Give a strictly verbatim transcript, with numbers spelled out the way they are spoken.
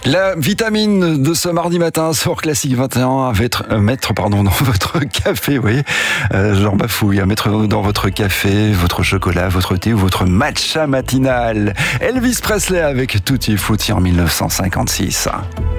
La vitamine de ce mardi matin sur Classique vingt et un à mettre, euh, mettre pardon, dans votre café, vous voyez, euh, j'en bafouille, à mettre dans votre café, votre chocolat, votre thé ou votre matcha matinal. Elvis Presley avec Tutti Frutti en mille neuf cent cinquante-six.